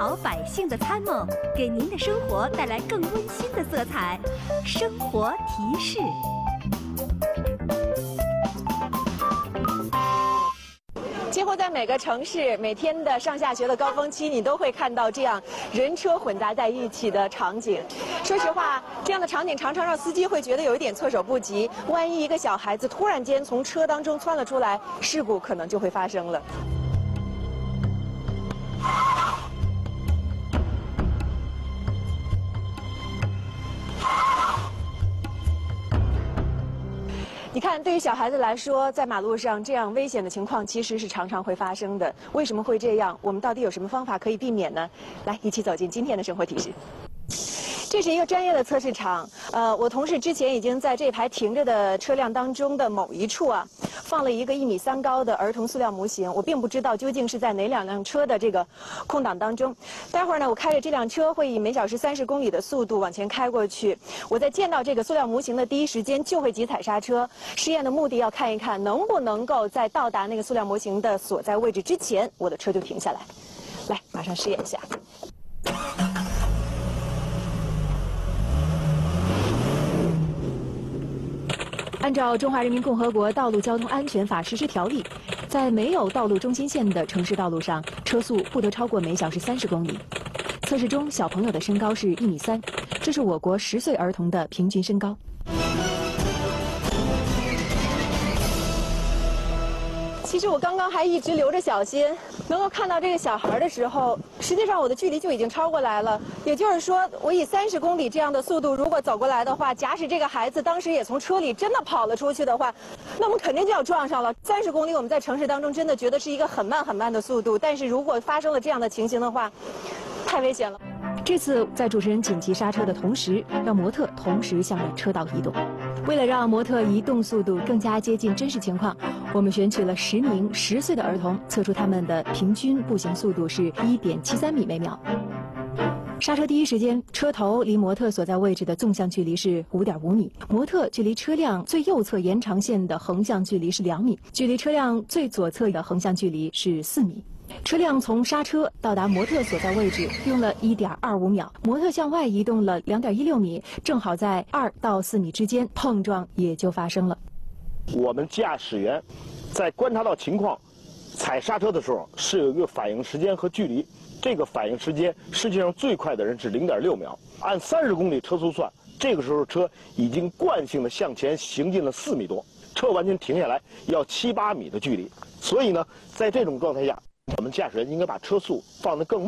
好百姓的参谋，给您的生活带来更温馨的色彩。生活提示。 几乎在每个城市，每天的上下学的高峰期，你都会看到这样人车混杂在一起的场景。说实话，这样的场景常常让司机会觉得有一点措手不及。万一一个小孩子突然间从车当中窜了出来，事故可能就会发生了。你看，对于小孩子来说，在马路上这样危险的情况其实是常常会发生的。为什么会这样？我们到底有什么方法可以避免呢？来，一起走进今天的生活提示。这是一个专业的测试场，我同事之前已经在这排停着的车辆当中的某一处啊，放了一个1.3米高的儿童塑料模型。我并不知道究竟是在哪两辆车的这个空档当中。待会儿呢，我开着这辆车会以每小时30公里的速度往前开过去。我在见到这个塑料模型的第一时间就会急踩刹车。试验的目的要看一看能不能够在到达那个塑料模型的所在位置之前，我的车就停下来。来，马上试验一下。按照《中华人民共和国道路交通安全法实施条例》，在没有道路中心线的城市道路上，车速不得超过每小时30公里。测试中，小朋友的身高是1.3米，这是我国10岁儿童的平均身高。其实我刚刚还一直留着小心，能够看到这个小孩的时候，实际上我的距离就已经超过来了。也就是说，我以30公里这样的速度如果走过来的话，假使这个孩子当时也从车里真的跑了出去的话，那我们肯定就要撞上了。30公里我们在城市当中真的觉得是一个很慢很慢的速度，但是如果发生了这样的情形的话，太危险了。这次在主持人紧急刹车的同时，让模特同时向着车道移动。为了让模特移动速度更加接近真实情况，我们选取了10名10岁的儿童，测出他们的平均步行速度是1.73米每秒。刹车第一时间，车头离模特所在位置的纵向距离是5.5米，模特距离车辆最右侧延长线的横向距离是2米，距离车辆最左侧的横向距离是4米。车辆从刹车到达模特所在位置用了1.25秒，模特向外移动了2.16米，正好在2到4米之间，碰撞也就发生了。 我们驾驶员在观察到情况、踩刹车的时候是有一个反应时间和距离，这个反应时间实际上最快的人是0.6秒，按30公里车速算，这个时候车已经惯性的向前行进了4米多，车完全停下来要7、8米的距离，所以呢，在这种状态下，我们驾驶员应该把车速放得更慢。